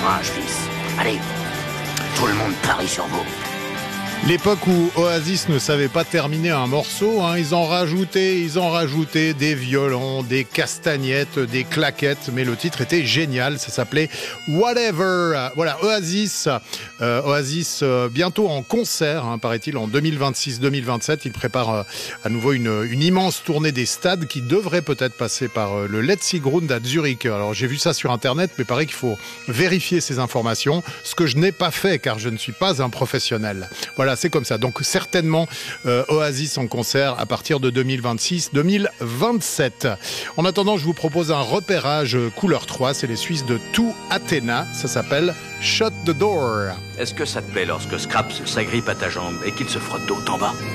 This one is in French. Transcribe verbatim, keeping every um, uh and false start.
courage, fils. Allez, tout le monde parie sur vous. L'époque où Oasis ne savait pas terminer un morceau, hein, ils en rajoutaient, ils en rajoutaient des violons, des castagnettes, des claquettes, mais le titre était génial, ça s'appelait Whatever. Voilà, Oasis, euh, Oasis euh, bientôt en concert, hein, paraît-il, en deux mille vingt-six deux mille vingt-sept. Ils préparent euh, à nouveau une, une immense tournée des stades qui devrait peut-être passer par euh, le Letzigrund à Zurich. Alors j'ai vu ça sur internet, mais paraît qu'il faut vérifier ces informations, ce que je n'ai pas fait car je ne suis pas un professionnel. Voilà. C'est comme ça. Donc certainement euh, Oasis en concert à partir de deux mille vingt-six deux mille vingt-sept. En attendant, je vous propose un repérage couleur trois. C'est les Suisses de To Athena. Ça s'appelle Shut the Door. Est-ce que ça te plaît lorsque Scraps s'agrippe à ta jambe et qu'il se frotte d'haut en bas ?